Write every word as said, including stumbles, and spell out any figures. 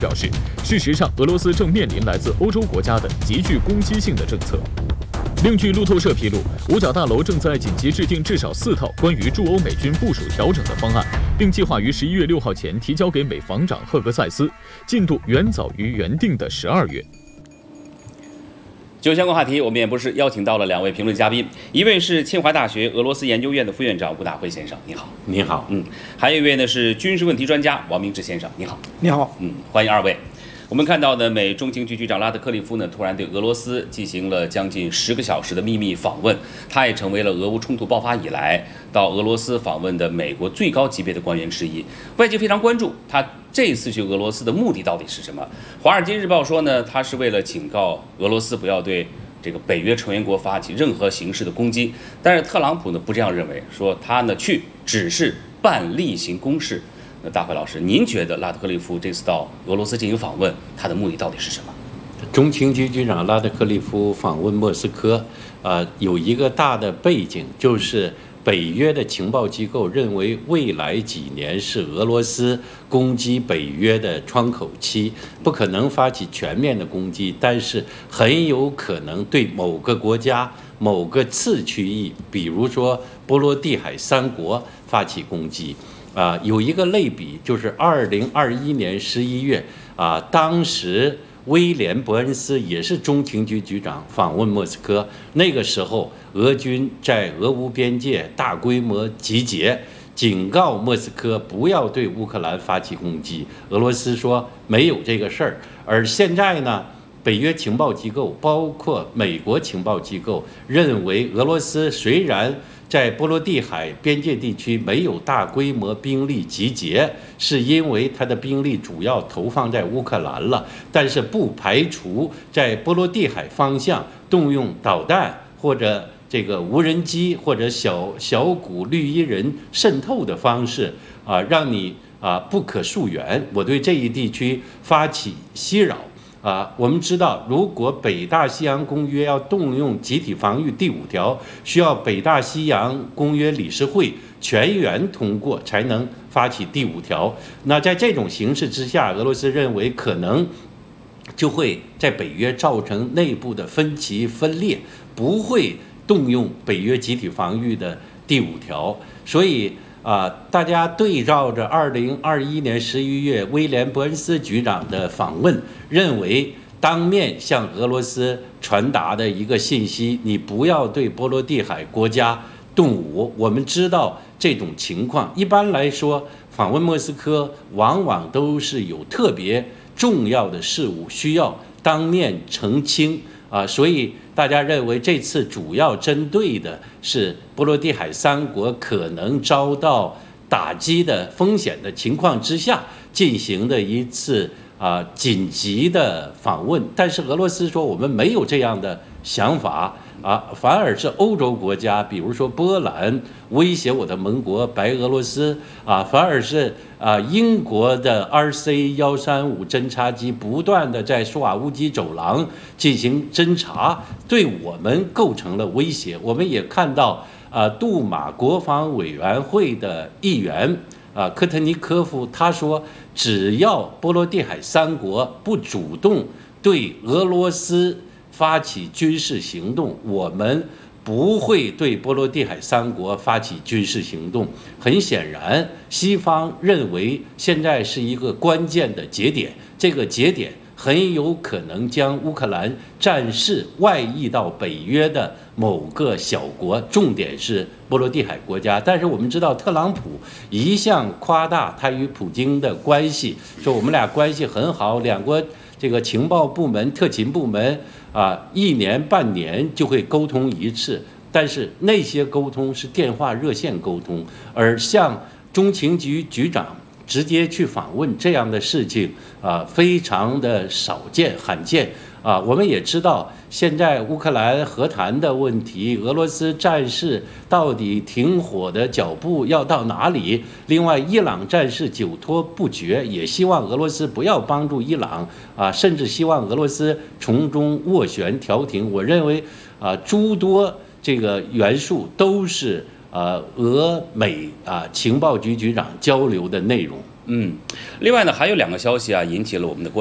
表示，事实上，俄罗斯正面临来自欧洲国家的极具攻击性的政策。另据路透社披露，五角大楼正在紧急制定至少四套关于驻欧美军部署调整的方案，并计划于十一月六号前提交给美防长赫格塞斯，进度远早于原定的十二月。 就相关话题，我们也不是邀请到了两位评论嘉宾，一位是清华大学俄罗斯研究院的副院长吴大辉先生，你好。 你好。 嗯，还有一位呢是军事问题专家王明志先生，你好。 你好。 嗯，欢迎二位。我们看到呢，美中情局局长拉德克利夫呢，突然对俄罗斯进行了将近十个小时的秘密访问，他也成为了俄乌冲突爆发以来到俄罗斯访问的美国最高级别的官员之一。外界非常关注他这次去俄罗斯的目的到底是什么。《华尔街日报》说呢，他是为了警告俄罗斯不要对这个北约成员国发起任何形式的攻击，但是特朗普呢不这样认为，说他呢去只是办例行公事。那大辉老师，您觉得拉德克利夫这次到俄罗斯进行访问，他的目的到底是什么？ 中情局局长拉德克利夫访问莫斯科，呃，有一个大的背景，就是北约的情报机构认为未来几年是俄罗斯攻击北约的窗口期，不可能发起全面的攻击，但是很有可能对某个国家、某个次区域，比如说波罗的海三国发起攻击。啊、呃，有一个类比，就是二零二一年十一月啊、呃，当时威廉·伯恩斯也是中情局局长访问莫斯科，那个时候俄军在俄乌边界大规模集结，警告莫斯科不要对乌克兰发起攻击。俄罗斯说没有这个事儿，而现在呢，北约情报机构包括美国情报机构认为，俄罗斯虽然在波罗的海边界地区没有大规模兵力集结，是因为它的兵力主要投放在乌克兰了，但是不排除在波罗的海方向动用导弹或者这个无人机或者小小股绿衣人渗透的方式啊、呃，让你啊、呃、不可溯源。我对这一地区发起袭扰。啊，我们知道，如果北大西洋公约要动用集体防御第五条，需要北大西洋公约理事会全员通过才能发起第五条。那在这种形势之下，俄罗斯认为可能就会在北约造成内部的分歧分裂，不会动用北约集体防御的第五条。所以啊、呃，大家对照着二零二一年十一月威廉·伯恩斯局长的访问，认为当面向俄罗斯传达的一个信息，你不要对波罗的海国家动武。我们知道这种情况，一般来说，访问莫斯科往往都是有特别重要的事务需要当面澄清啊，所以大家认为这次主要针对的是波罗的海三国可能遭到打击的风险的情况之下进行的一次啊紧急的访问。但是俄罗斯说我们没有这样的想法啊，反而是欧洲国家，比如说波兰威胁我的盟国白俄罗斯啊，反而是啊英国的 R C 一三五侦察机不断的在苏瓦乌基走廊进行侦察，对我们构成了威胁。我们也看到啊，杜马国防委员会的议员啊科特尼科夫他说，只要波罗的海三国不主动对俄罗斯发起军事行动，我们不会对波罗的海三国发起军事行动。很显然，西方认为现在是一个关键的节点，这个节点很有可能将乌克兰战事外溢到北约的某个小国，重点是波罗的海国家。但是我们知道，特朗普一向夸大他与普京的关系，说我们俩关系很好，两国这个情报部门、特勤部门啊，一年半年就会沟通一次，但是那些沟通是电话热线沟通，而像中情局局长直接去访问这样的事情啊，非常的少见、罕见啊。我们也知道，现在乌克兰和谈的问题，俄罗斯战事到底停火的脚步要到哪里？另外，伊朗战事久拖不决，也希望俄罗斯不要帮助伊朗啊，甚至希望俄罗斯从中斡旋调停。我认为啊，诸多这个元素都是呃俄美啊情报局局长交流的内容。 嗯，另外呢，还有两个消息啊，引起了我们的关注。